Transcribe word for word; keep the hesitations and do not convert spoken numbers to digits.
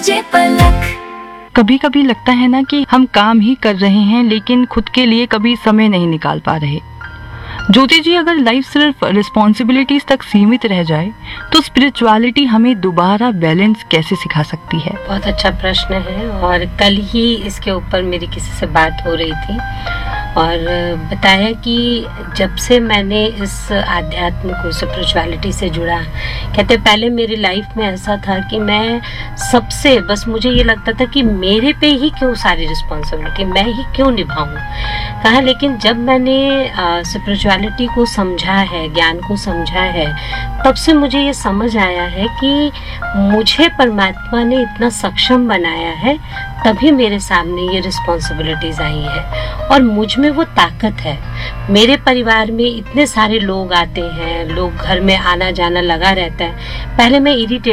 कभी कभी लगता है ना कि हम काम ही कर रहे हैं लेकिन खुद के लिए कभी समय नहीं निकाल पा रहे। ज्योति जी, अगर लाइफ सिर्फ रिस्पॉन्सिबिलिटीज तक सीमित रह जाए तो स्पिरिचुअलिटी हमें दोबारा बैलेंस कैसे सिखा सकती है? बहुत अच्छा प्रश्न है और कल ही इसके ऊपर मेरी किसी से बात हो रही थी और बताया कि जब से मैंने इस आध्यात्म को स्पिरिचुअलिटी से जुड़ा, कहते पहले मेरी लाइफ में ऐसा था कि मैं सबसे बस मुझे ये लगता था कि मेरे पे ही क्यों सारी रिस्पॉन्सिबिलिटी, मैं ही क्यों निभाऊं कहा। लेकिन जब मैंने स्पिरिचुअलिटी को समझा है, ज्ञान को समझा है, तब से मुझे ये समझ आया है कि मुझे परमात्मा ने इतना सक्षम बनाया है, तभी मेरे सामने ये रिस्पॉन्सिबिलिटीज आई है और मुझ में वो ताकत है। मेरे परिवार में इतने सारे लोग आते हैं, लोग घर में आना जाना लगा रहता है। पहले मैं इरिटेट